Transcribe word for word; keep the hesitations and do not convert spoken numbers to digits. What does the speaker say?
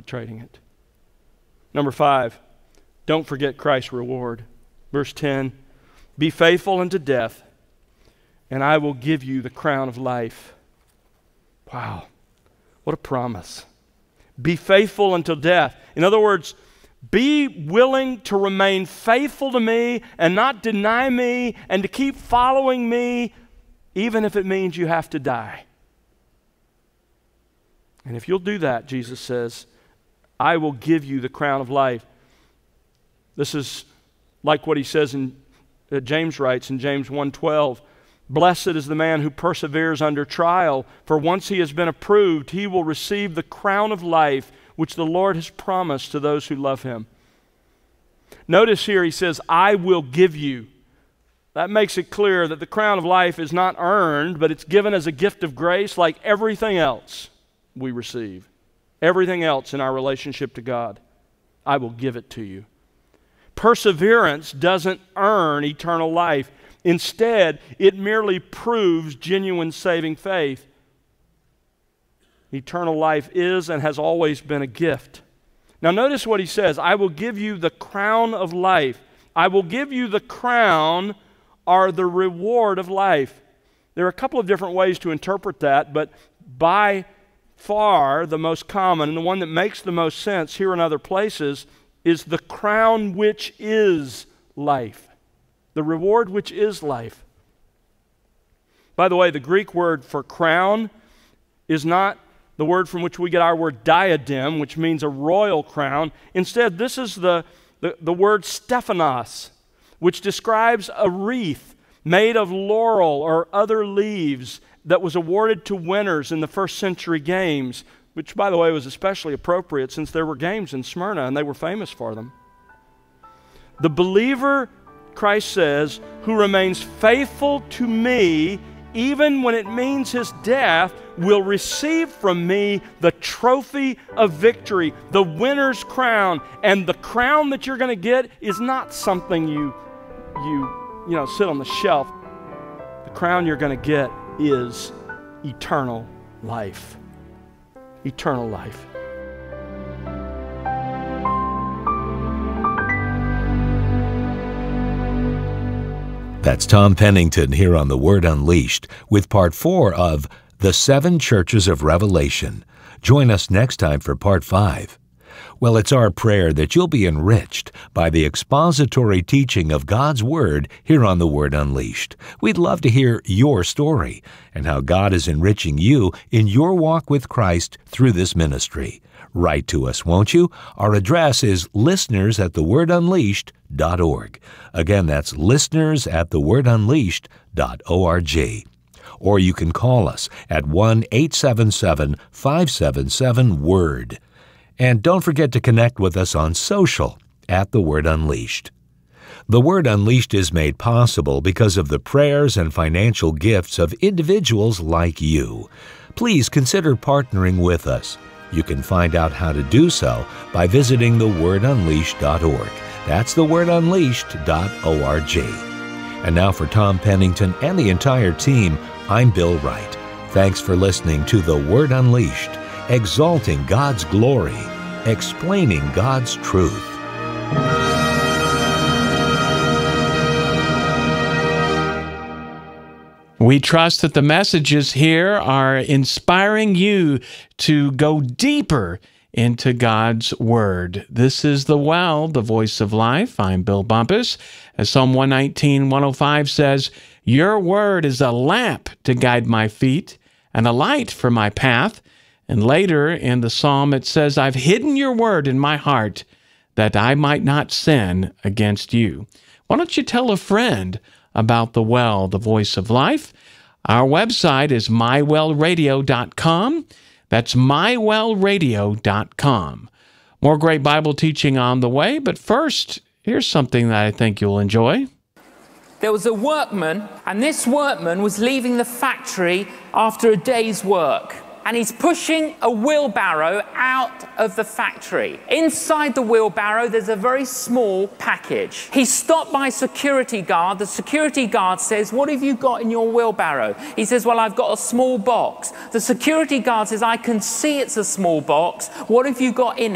trading it. Number five, don't forget Christ's reward. Verse ten, be faithful unto death, and I will give you the crown of life. Wow, what a promise. Be faithful until death. In other words, be willing to remain faithful to me and not deny me and to keep following me, even if it means you have to die. And if you'll do that, Jesus says, I will give you the crown of life. This is like what he says in, uh, James writes in James one twelve, blessed is the man who perseveres under trial, for once he has been approved, he will receive the crown of life which the Lord has promised to those who love him. Notice here he says, I will give you. That makes it clear that the crown of life is not earned, but it's given as a gift of grace like everything else we receive. Everything else in our relationship to God. I will give it to you. Perseverance doesn't earn eternal life. Instead, it merely proves genuine saving faith. Eternal life is and has always been a gift. Now notice what he says, I will give you the crown of life. I will give you the crown or the reward of life. There are a couple of different ways to interpret that, but by far the most common and the one that makes the most sense here and other places is the crown which is life. The reward which is life. By the way, the Greek word for crown is not the word from which we get our word diadem, which means a royal crown. Instead, this is the, the, the word Stephanos, which describes a wreath made of laurel or other leaves that was awarded to winners in the first century games, which, by the way, was especially appropriate since there were games in Smyrna and they were famous for them. The believer, Christ says, who remains faithful to me, even when it means his death, will receive from me the trophy of victory, the winner's crown. And the crown that you're going to get is not something you, you, you know, sit on the shelf. The crown you're going to get is eternal life. Eternal life. That's Tom Pennington here on The Word Unleashed with part four of The Seven Churches of Revelation. Join us next time for part five. Well, it's our prayer that you'll be enriched by the expository teaching of God's Word here on The Word Unleashed. We'd love to hear your story and how God is enriching you in your walk with Christ through this ministry. Write to us, won't you? Our address is listeners at the word unleashed dot org. Again, that's listeners at the word unleashed dot org. Or you can call us at one eight seven seven, five seven seven, WORD. And don't forget to connect with us on social at The Word Unleashed. The Word Unleashed is made possible because of the prayers and financial gifts of individuals like you. Please consider partnering with us. You can find out how to do so by visiting the word unleashed dot org. That's the word unleashed dot org. And now for Tom Pennington and the entire team, I'm Bill Wright. Thanks for listening to The Word Unleashed, exalting God's glory, explaining God's truth. We trust that the messages here are inspiring you to go deeper into God's Word. This is The Well, the Voice of Life. I'm Bill Bumpus. As Psalm one nineteen, one oh five says, your word is a lamp to guide my feet and a light for my path. And later in the psalm it says, I've hidden your word in my heart that I might not sin against you. Why don't you tell a friend about The Well, the Voice of Life? Our website is my well radio dot com. That's my well radio dot com. More great Bible teaching on the way, but first, here's something that I think you'll enjoy. There was a workman, and this workman was leaving the factory after a day's work. And he's pushing a wheelbarrow out of the factory. Inside the wheelbarrow, there's a very small package. He's stopped by a security guard. The security guard says, what have you got in your wheelbarrow? He says, well, I've got a small box. The security guard says, I can see it's a small box. What have you got in it?